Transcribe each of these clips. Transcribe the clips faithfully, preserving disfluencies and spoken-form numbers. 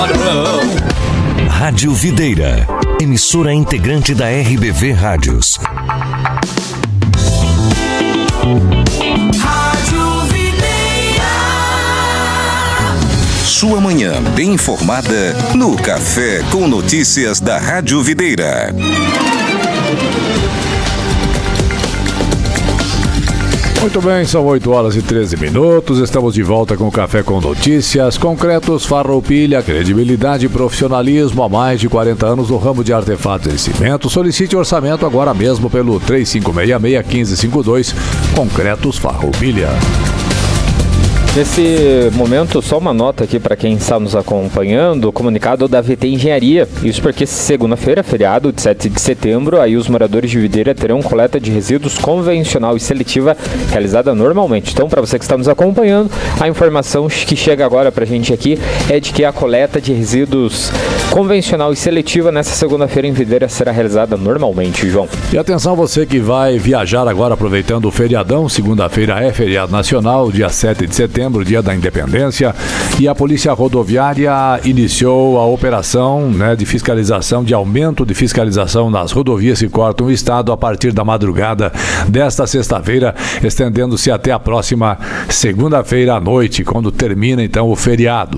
Rádio Videira, emissora integrante da R B V Rádios. Rádio Videira. Sua manhã bem informada no Café com Notícias da Rádio Videira. Muito bem, são oito horas e treze minutos, estamos de volta com o Café com Notícias. Concretos Farroupilha, credibilidade e profissionalismo há mais de quarenta anos no ramo de artefatos e cimento. Solicite orçamento agora mesmo pelo três cinco seis seis, um cinco cinco dois, Concretos Farroupilha. Nesse momento, só uma nota aqui para quem está nos acompanhando, o comunicado da V T Engenharia. Isso porque segunda-feira, feriado de sete de setembro, aí os moradores de Videira terão coleta de resíduos convencional e seletiva realizada normalmente. Então, para você que está nos acompanhando, a informação que chega agora para a gente aqui é de que a coleta de resíduos convencional e seletiva nessa segunda-feira em Videira será realizada normalmente, João. E atenção você que vai viajar agora aproveitando o feriadão, segunda-feira é feriado nacional, dia sete de setembro. Dia da Independência, e a Polícia Rodoviária iniciou a operação, né, de fiscalização, de aumento de fiscalização nas rodovias que cortam o estado a partir da madrugada desta sexta-feira, estendendo-se até a próxima segunda-feira à noite, quando termina então o feriado.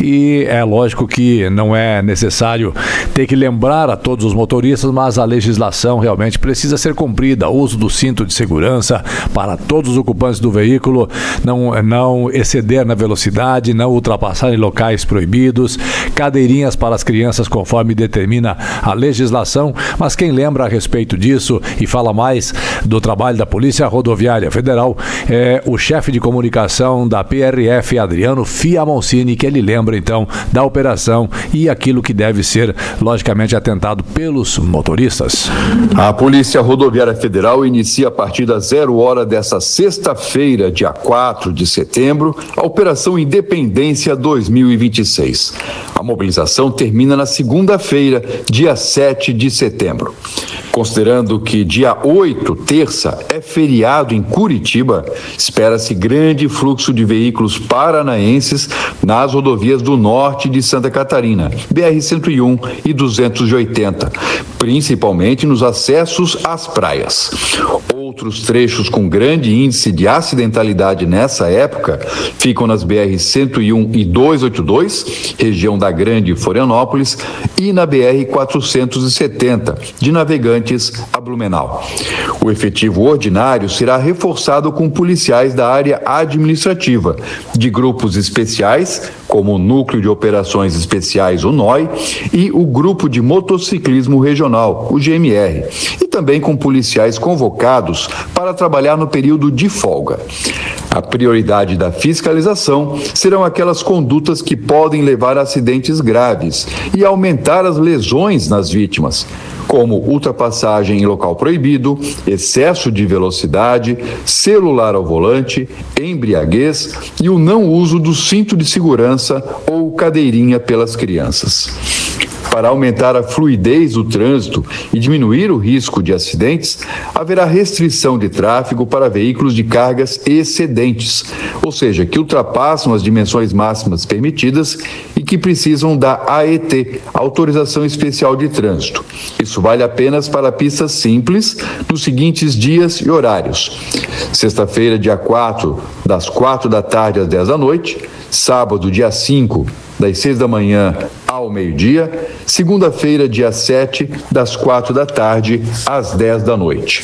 E é lógico que não é necessário ter que lembrar a todos os motoristas, mas a legislação realmente precisa ser cumprida. O uso do cinto de segurança para todos os ocupantes do veículo, não, não exceder na velocidade, não ultrapassar em locais proibidos, cadeirinhas para as crianças conforme determina a legislação, mas quem lembra a respeito disso e fala mais do trabalho da Polícia Rodoviária Federal é o chefe de comunicação da P R F, Adriano Fiamoncini, que ele lembra então da operação e aquilo que deve ser logicamente atentado pelos motoristas. A Polícia Rodoviária Federal inicia a partir das zero hora desta sexta-feira, dia quatro de setembro, a Operação Independência dois mil e vinte e seis. A mobilização termina na segunda-feira, dia sete de setembro. Considerando que dia oito, terça, é feriado em Curitiba, espera-se grande fluxo de veículos paranaenses nas rodovias do norte de Santa Catarina, B R cento e um e duzentos e oitenta, principalmente nos acessos às praias. Outros trechos com grande índice de acidentalidade nessa época ficam nas B R cento e um e duzentos e oitenta e dois, região da Grande Florianópolis, e na B R quatrocentos e setenta, de Navegantes a Blumenau. O efetivo ordinário será reforçado com policiais da área administrativa, de grupos especiais, como o Núcleo de Operações Especiais, o N O I, e o Grupo de Motociclismo Regional, o G M R, e também com policiais convocados para trabalhar no período de folga. A prioridade da fiscalização serão aquelas condutas que podem levar a acidentes graves e aumentar as lesões nas vítimas, como ultrapassagem em local proibido, excesso de velocidade, celular ao volante, embriaguez e o não uso do cinto de segurança ou cadeirinha pelas crianças. Para aumentar a fluidez do trânsito e diminuir o risco de acidentes, haverá restrição de tráfego para veículos de cargas excedentes, ou seja, que ultrapassam as dimensões máximas permitidas e que precisam da A E T, Autorização Especial de Trânsito. Isso vale apenas para pistas simples nos seguintes dias e horários: sexta-feira, dia quatro, das quatro da tarde às dez da noite, sábado, dia cinco, das seis da manhã ao meio-dia, segunda-feira, dia sete, das quatro da tarde às dez da noite.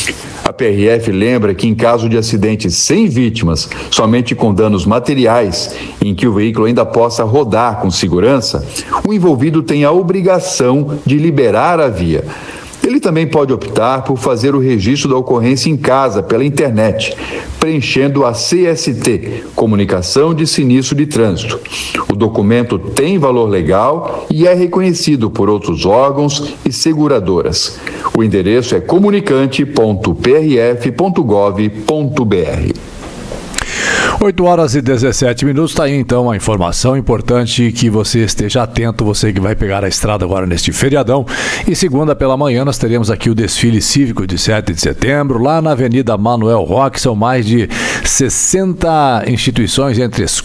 A P R F lembra que em caso de acidente sem vítimas, somente com danos materiais, em que o veículo ainda possa rodar com segurança, o envolvido tem a obrigação de liberar a via. Ele também pode optar por fazer o registro da ocorrência em casa, pela internet, preenchendo a C S T, Comunicação de Sinistro de Trânsito. O documento tem valor legal e é reconhecido por outros órgãos e seguradoras. O endereço é comunicante ponto p r f ponto gov ponto b r. oito horas e dezessete minutos, está aí então a informação importante, que você esteja atento, você que vai pegar a estrada agora neste feriadão. E segunda pela manhã nós teremos aqui o desfile cívico de sete de setembro, lá na Avenida Manuel Roque. São mais de sessenta instituições entre